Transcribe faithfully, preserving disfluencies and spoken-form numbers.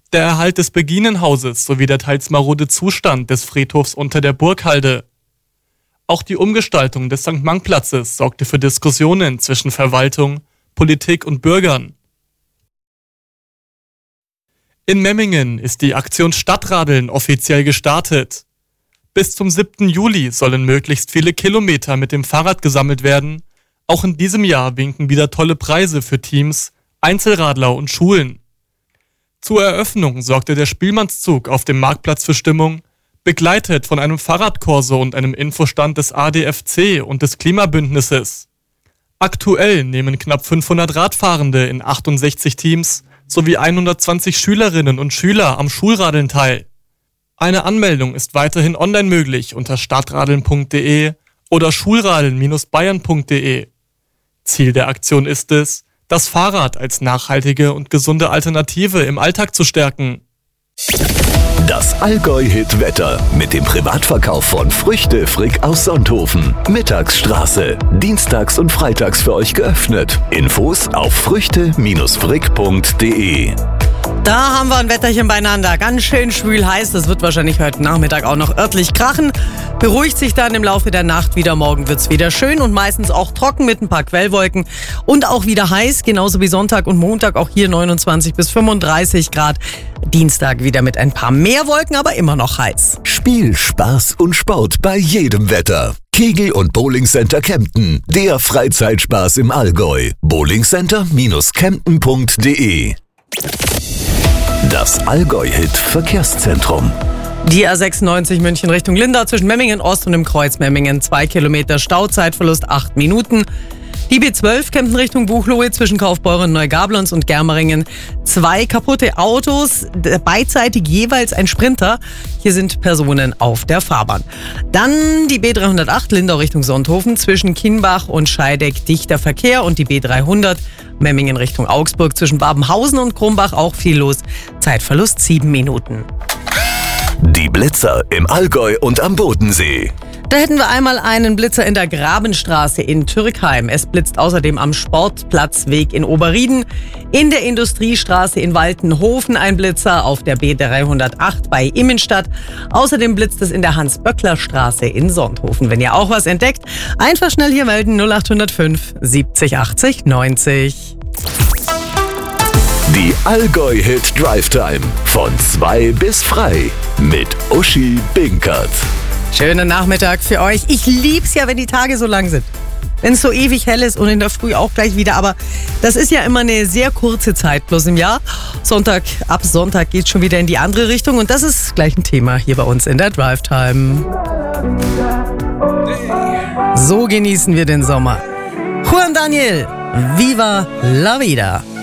der Erhalt des Beginenhauses sowie der teils marode Zustand des Friedhofs unter der Burghalde. Auch die Umgestaltung des Sankt Mang-Platzes sorgte für Diskussionen zwischen Verwaltung, Politik und Bürgern. In Memmingen ist die Aktion Stadtradeln offiziell gestartet. Bis zum siebten Juli sollen möglichst viele Kilometer mit dem Fahrrad gesammelt werden. Auch in diesem Jahr winken wieder tolle Preise für Teams, Einzelradler und Schulen. Zur Eröffnung sorgte der Spielmannszug auf dem Marktplatz für Stimmung, begleitet von einem Fahrradkorso und einem Infostand des A D F C und des Klimabündnisses. Aktuell nehmen knapp fünfhundert Radfahrende in achtundsechzig Teams sowie hundertzwanzig Schülerinnen und Schüler am Schulradeln teil. Eine Anmeldung ist weiterhin online möglich unter stadtradeln punkt de oder schulradeln bayern punkt de. Ziel der Aktion ist es, das Fahrrad als nachhaltige und gesunde Alternative im Alltag zu stärken. Das Allgäu-Hit-Wetter mit dem Privatverkauf von Früchte Frick aus Sonthofen. Mittagsstraße. Dienstags und freitags für euch geöffnet. Infos auf früchte frick punkt de. Da haben wir ein Wetterchen beieinander. Ganz schön schwül heiß. Das wird wahrscheinlich heute Nachmittag auch noch örtlich krachen. Beruhigt sich dann im Laufe der Nacht wieder. Morgen wird es wieder schön und meistens auch trocken mit ein paar Quellwolken. Und auch wieder heiß, genauso wie Sonntag und Montag. Auch hier neunundzwanzig bis fünfunddreißig Grad. Dienstag wieder mit ein paar mehr Wolken, aber immer noch heiß. Spiel, Spaß und Sport bei jedem Wetter. Kegel- und Bowlingcenter Kempten. Der Freizeitspaß im Allgäu. bowlingcenter Kempten punkt de. Das Allgäu-Hit-Verkehrszentrum. Die A sechsundneunzig München Richtung Lindau zwischen Memmingen Ost und dem Kreuz Memmingen. Zwei Kilometer Stauzeitverlust, acht Minuten. Die B zwölf Kempten Richtung Buchloe zwischen Kaufbeuren, Neugablons und Germeringen. Zwei kaputte Autos, beidseitig jeweils ein Sprinter. Hier sind Personen auf der Fahrbahn. Dann die B dreihundertacht Lindau Richtung Sonthofen zwischen Kienbach und Scheideck dichter Verkehr und die B dreihundert Memmingen Richtung Augsburg zwischen Babenhausen und Krumbach auch viel los. Zeitverlust sieben Minuten. Die Blitzer im Allgäu und am Bodensee. Da hätten wir einmal einen Blitzer in der Grabenstraße in Türkheim. Es blitzt außerdem am Sportplatzweg in Oberrieden, in der Industriestraße in Waltenhofen ein Blitzer, auf der B dreihundertacht bei Immenstadt. Außerdem blitzt es in der Hans-Böckler-Straße in Sonthofen. Wenn ihr auch was entdeckt, einfach schnell hier melden null acht null fünf siebzig achtzig neunzig. Die Allgäu-Hit Drive Time von zwei bis frei mit Uschi Binkert. Schönen Nachmittag für euch. Ich lieb's ja, wenn die Tage so lang sind. Wenn es so ewig hell ist und in der Früh auch gleich wieder. Aber das ist ja immer eine sehr kurze Zeit bloß im Jahr. Sonntag, ab Sonntag geht's schon wieder in die andere Richtung. Und das ist gleich ein Thema hier bei uns in der Drive Time. So genießen wir den Sommer. Juan Daniel, Viva la Vida.